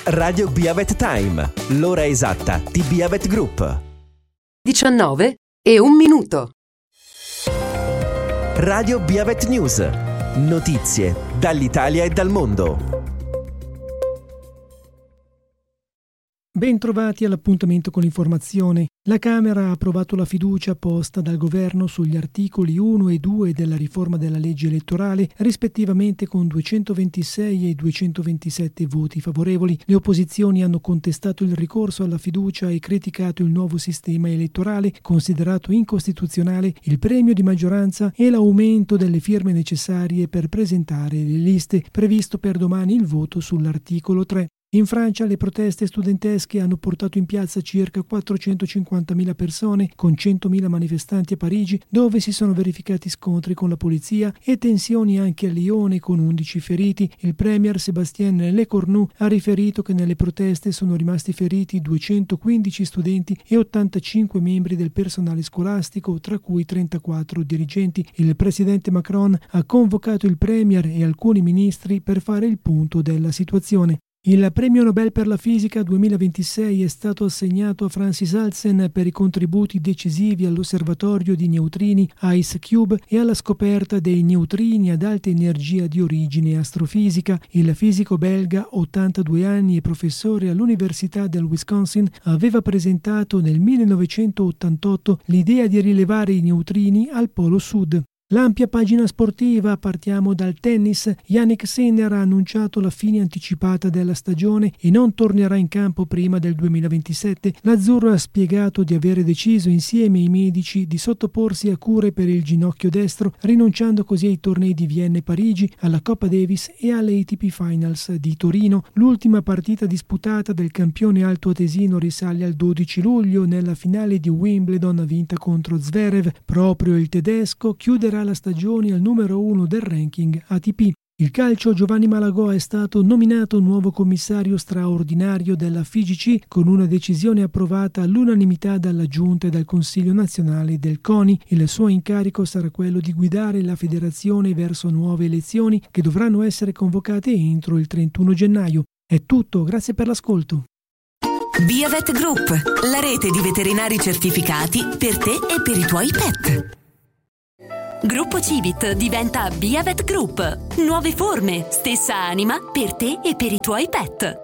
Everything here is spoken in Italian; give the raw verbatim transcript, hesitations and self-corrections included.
Radio Biavet Time, l'ora esatta di Biavet Group. diciannove e un minuto. Radio Biavet News, notizie dall'Italia e dal mondo. Bentrovati all'appuntamento con l'informazione. La Camera ha approvato la fiducia posta dal Governo sugli articoli uno e due della riforma della legge elettorale, rispettivamente con duecentoventisei e duecentoventisette voti favorevoli. Le opposizioni hanno contestato il ricorso alla fiducia e criticato il nuovo sistema elettorale, considerato incostituzionale, il premio di maggioranza e l'aumento delle firme necessarie per presentare le liste, previsto per domani il voto sull'articolo tre. In Francia le proteste studentesche hanno portato in piazza circa quattrocentocinquantamila persone, con centomila manifestanti a Parigi, dove si sono verificati scontri con la polizia e tensioni anche a Lione, con undici feriti. Il premier Sébastien Lecornu ha riferito che nelle proteste sono rimasti feriti duecentoquindici studenti e ottantacinque membri del personale scolastico, tra cui trentaquattro dirigenti. Il presidente Macron ha convocato il premier e alcuni ministri per fare il punto della situazione. Il premio Nobel per la fisica duemilaventisei è stato assegnato a Francis Halsen per i contributi decisivi all'osservatorio di neutrini IceCube e alla scoperta dei neutrini ad alta energia di origine astrofisica. Il fisico belga, ottantadue anni e professore all'Università del Wisconsin, aveva presentato nel millenovecentottantotto l'idea di rilevare i neutrini al polo sud. L'ampia pagina sportiva, partiamo dal tennis. Jannik Sinner ha annunciato la fine anticipata della stagione e non tornerà in campo prima del duemilaventisette. L'azzurro ha spiegato di avere deciso insieme ai medici di sottoporsi a cure per il ginocchio destro, rinunciando così ai tornei di Vienna e Parigi, alla Coppa Davis e alle A T P Finals di Torino. L'ultima partita disputata del campione altoatesino risale al dodici luglio, nella finale di Wimbledon vinta contro Zverev. Proprio il tedesco chiuderà la stagione al numero uno del ranking A T P. Il calcio, Giovanni Malagò è stato nominato nuovo commissario straordinario della F I G C con una decisione approvata all'unanimità dalla Giunta e dal Consiglio nazionale del CONI. Il suo incarico sarà quello di guidare la federazione verso nuove elezioni che dovranno essere convocate entro il trentuno gennaio. È tutto, grazie per l'ascolto. Biavet Group, la rete di veterinari certificati per te e per i tuoi pet. Gruppo Civit diventa Biavet Group. Nuove forme, stessa anima per te e per i tuoi pet.